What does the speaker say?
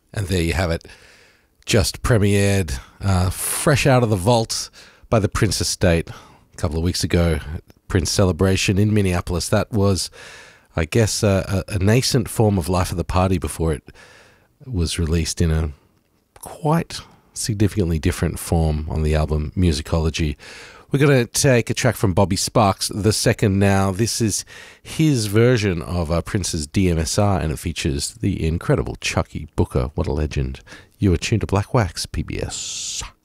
And there you have it. Just premiered, fresh out of the vault by the Prince Estate a couple of weeks ago. Prince Celebration in Minneapolis. That was, I guess, a nascent form of Life of the Party before it was released in a quite significantly different form on the album Musicology. We're going to take a track from Bobby Sparks, the second now. This is his version of Prince's DMSR, and it features the incredible Chucky Booker. What a legend. You are tuned to Black Wax, PBS.